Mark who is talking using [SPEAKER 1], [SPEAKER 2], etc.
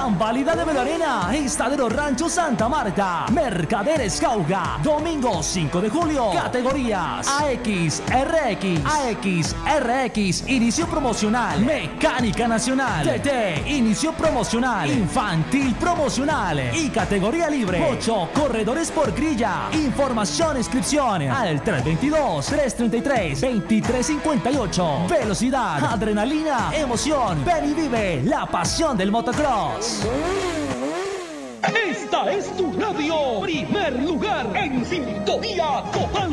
[SPEAKER 1] Gran Válida de Belarena, Estadero Rancho Santa Marta, Mercaderes Cauga, domingo 5 de julio, categorías AX, RX, inicio promocional, Mecánica Nacional, TT, inicio promocional, Infantil promocional y categoría libre, 8 corredores por grilla. Información, inscripción al 322-333-2358. Velocidad, adrenalina, emoción. Ven y vive la pasión del motocross.
[SPEAKER 2] Esta es tu radio, primer lugar en sintonía total.